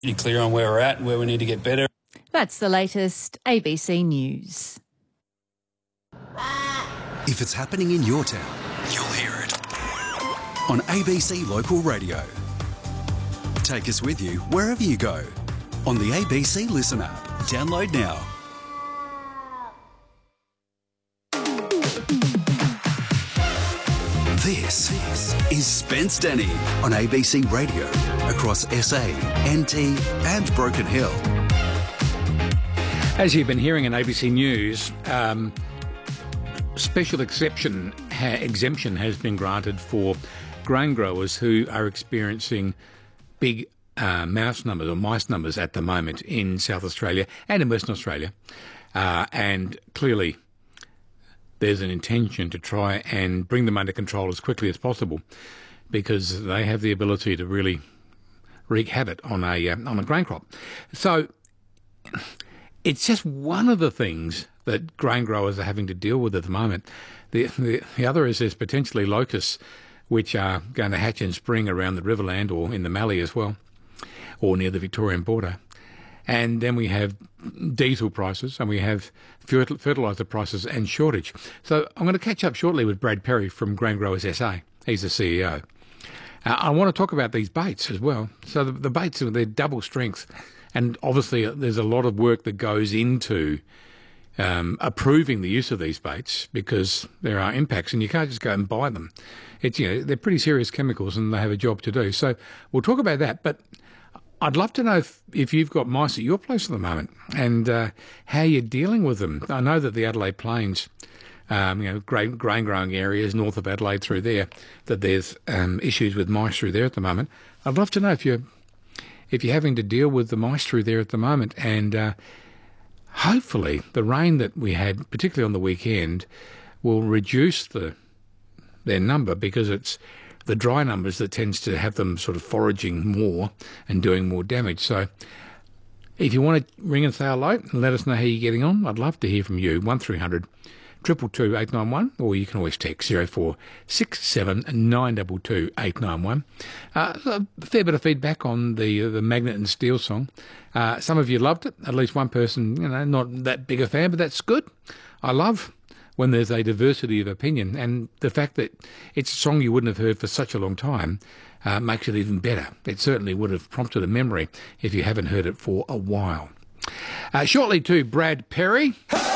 Pretty clear on where we're at and where we need to get better. That's the latest ABC News. If it's happening in your town, you'll hear it on ABC Local Radio. Take us with you wherever you go on the ABC Listen app. Download now. This is Spence Denny on ABC Radio across SA, NT and Broken Hill. As you've been hearing in ABC News, special exemption has been granted for grain growers who are experiencing big mice numbers at the moment in South Australia and in Western Australia. And clearly there's an intention to try and bring them under control as quickly as possible because they have the ability to really wreak havoc on a grain crop. So it's just one of the things that grain growers are having to deal with at the moment. The other is there's potentially locusts which are going to hatch in spring around the Riverland or in the Mallee as well, or near the Victorian border. And then we have diesel prices and we have fertiliser prices and shortage. So I'm going to catch up shortly with Brad Perry from Grain Growers SA. He's the CEO. I want to talk about these baits as well. So the baits, they're double strength. And obviously there's a lot of work that goes into approving the use of these baits because there are impacts and you can't just go and buy them. It's, they're pretty serious chemicals and they have a job to do. So we'll talk about that. But I'd love to know if you've got mice at your place at the moment and how you're dealing with them. I know that the Adelaide Plains, grain growing areas north of Adelaide through there, that there's issues with mice through there at the moment. I'd love to know if you're having to deal with the mice through there at the moment, and hopefully the rain that we had, particularly on the weekend, will reduce their number because it's the dry numbers that tends to have them sort of foraging more and doing more damage. So if you want to ring and say hello and let us know how you're getting on, I'd love to hear from you. 1300 222 891, or you can always text 0467 922 891. A fair bit of feedback on the Magnet and Steel song. Some of you loved it. At least one person, not that big a fan, but that's good. I love when there's a diversity of opinion, and the fact that it's a song you wouldn't have heard for such a long time makes it even better. It certainly would have prompted a memory if you haven't heard it for a while. Shortly too, Brad Perry.